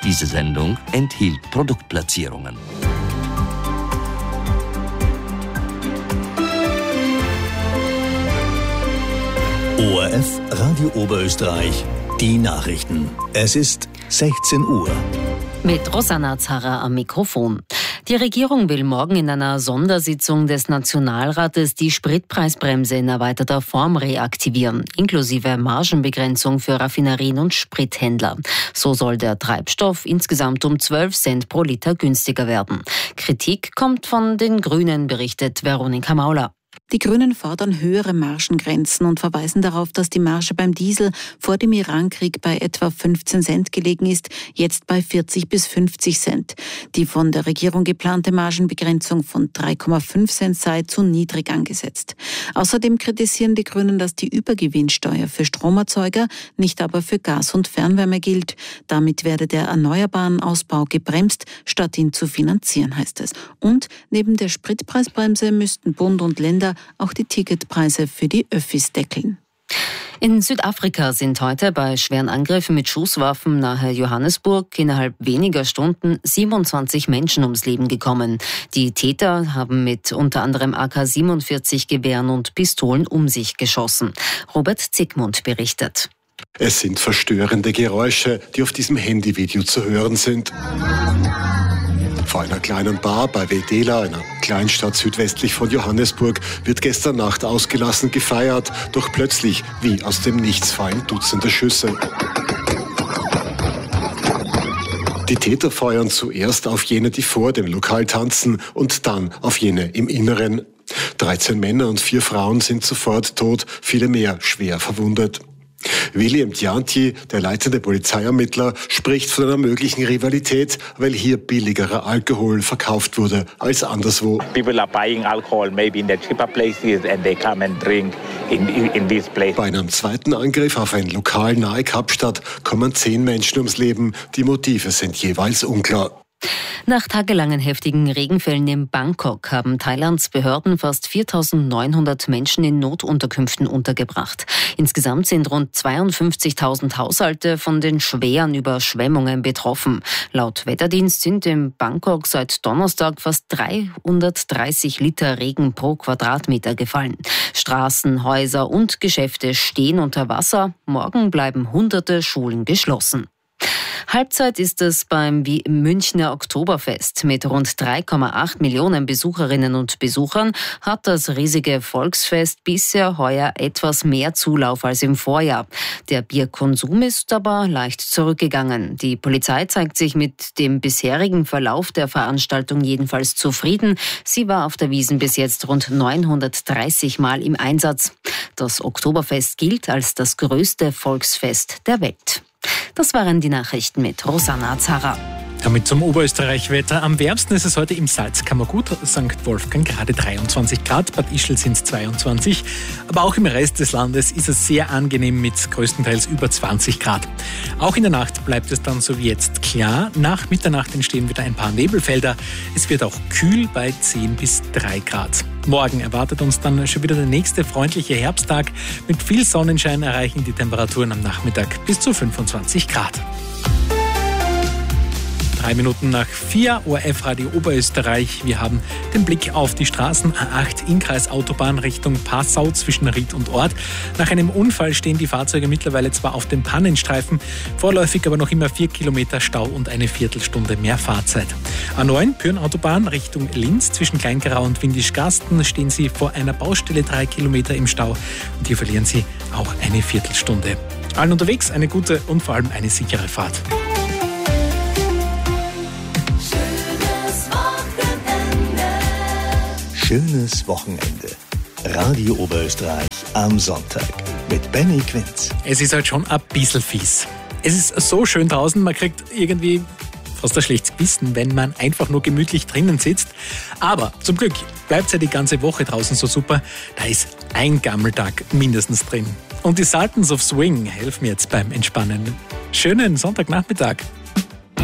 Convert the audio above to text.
Diese Sendung enthielt Produktplatzierungen. ORF Radio Oberösterreich, die Nachrichten. Es ist 16 Uhr. Mit Rosanna Zarra am Mikrofon. Die Regierung will morgen in einer Sondersitzung des Nationalrates die Spritpreisbremse in erweiterter Form reaktivieren, inklusive Margenbegrenzung für Raffinerien und Sprithändler. So soll der Treibstoff insgesamt um 12 Cent pro Liter günstiger werden. Kritik kommt von den Grünen, berichtet Veronika Mauler. Die Grünen fordern höhere Margengrenzen und verweisen darauf, dass die Marge beim Diesel vor dem Irankrieg bei etwa 15 Cent gelegen ist, jetzt bei 40 bis 50 Cent. Die von der Regierung geplante Margenbegrenzung von 3,5 Cent sei zu niedrig angesetzt. Außerdem kritisieren die Grünen, dass die Übergewinnsteuer für Stromerzeuger, nicht aber für Gas und Fernwärme gilt. Damit werde der erneuerbaren Ausbau gebremst, statt ihn zu finanzieren, heißt es. Und neben der Spritpreisbremse müssten Bund und Länder auch die Ticketpreise für die Öffis deckeln. In Südafrika sind heute bei schweren Angriffen mit Schusswaffen nahe Johannesburg innerhalb weniger Stunden 27 Menschen ums Leben gekommen. Die Täter haben mit unter anderem AK-47 Gewehren und Pistolen um sich geschossen. Robert Zickmund berichtet. Es sind verstörende Geräusche, die auf diesem Handyvideo zu hören sind. Vor einer kleinen Bar bei Wedela, einer Kleinstadt südwestlich von Johannesburg, wird gestern Nacht ausgelassen gefeiert, doch plötzlich, wie aus dem Nichts, fallen Dutzende Schüsse. Die Täter feuern zuerst auf jene, die vor dem Lokal tanzen, und dann auf jene im Inneren. 13 Männer und 4 Frauen sind sofort tot, viele mehr schwer verwundet. William Djanti, der leitende Polizeiermittler, spricht von einer möglichen Rivalität, weil hier billigerer Alkohol verkauft wurde als anderswo. People are buying alcohol maybe in the cheaper places and they come and drink in this place. Bei einem zweiten Angriff auf ein Lokal nahe Kapstadt kommen 10 Menschen ums Leben. Die Motive sind jeweils unklar. Nach tagelangen heftigen Regenfällen in Bangkok haben Thailands Behörden fast 4.900 Menschen in Notunterkünften untergebracht. Insgesamt sind rund 52.000 Haushalte von den schweren Überschwemmungen betroffen. Laut Wetterdienst sind in Bangkok seit Donnerstag fast 330 Liter Regen pro Quadratmeter gefallen. Straßen, Häuser und Geschäfte stehen unter Wasser. Morgen bleiben hunderte Schulen geschlossen. Halbzeit ist es beim Münchner Oktoberfest. Mit rund 3,8 Millionen Besucherinnen und Besuchern hat das riesige Volksfest bisher heuer etwas mehr Zulauf als im Vorjahr. Der Bierkonsum ist aber leicht zurückgegangen. Die Polizei zeigt sich mit dem bisherigen Verlauf der Veranstaltung jedenfalls zufrieden. Sie war auf der Wiesn bis jetzt rund 930 Mal im Einsatz. Das Oktoberfest gilt als das größte Volksfest der Welt. Das waren die Nachrichten mit Rosanna Zarra. Damit zum Oberösterreich-Wetter. Am wärmsten ist es heute im Salzkammergut, St. Wolfgang gerade 23 Grad, Bad Ischl sind es 22. Aber auch im Rest des Landes ist es sehr angenehm mit größtenteils über 20 Grad. Auch in der Nacht bleibt es dann so wie jetzt klar. Nach Mitternacht entstehen wieder ein paar Nebelfelder. Es wird auch kühl bei 10 bis 3 Grad. Morgen erwartet uns dann schon wieder der nächste freundliche Herbsttag. Mit viel Sonnenschein erreichen die Temperaturen am Nachmittag bis zu 25 Grad. 3 Minuten nach 4, ORF Radio Oberösterreich. Wir haben den Blick auf die Straßen A8 Innkreisautobahn Richtung Passau zwischen Ried und Ort. Nach einem Unfall stehen die Fahrzeuge mittlerweile zwar auf dem Pannenstreifen, vorläufig aber noch immer 4 Kilometer Stau und eine Viertelstunde mehr Fahrzeit. A9 Pyrn-Autobahn Richtung Linz zwischen Kleingarau und Windischgarsten stehen Sie vor einer Baustelle 3 Kilometer im Stau und hier verlieren Sie auch eine Viertelstunde. Allen unterwegs eine gute und vor allem eine sichere Fahrt. Schönes Wochenende. Radio Oberösterreich am Sonntag mit Benny Quinz. Es ist halt schon ein bisschen fies. Es ist so schön draußen, man kriegt irgendwie fast ein schlechtes Gewissen, wenn man einfach nur gemütlich drinnen sitzt. Aber zum Glück bleibt es ja die ganze Woche draußen so super. Da ist ein Gammeltag mindestens drin. Und die Sultans of Swing helfen jetzt beim Entspannen. Schönen Sonntagnachmittag.